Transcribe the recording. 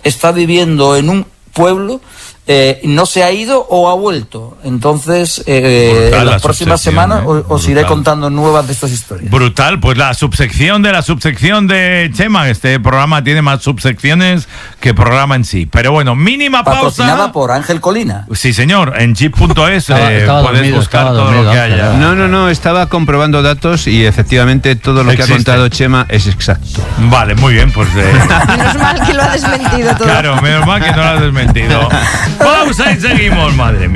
está viviendo en un pueblo, no se ha ido o ha vuelto. Entonces, en las próximas semanas os iré contando nuevas de estas historias. Brutal, pues la subsección de Chema. Este programa tiene más subsecciones que programa en sí. Pero bueno, mínima pausa. Patrocinada por Ángel Colina. Sí, señor, en jeep.es puedes buscar todo lo que haya. No, estaba comprobando datos y efectivamente todo lo que ha contado Chema es exacto. Vale, muy bien, pues... Menos mal que lo ha desmentido todo. Claro, menos mal que no lo ha desmentido. Pausa y seguimos, madre mía.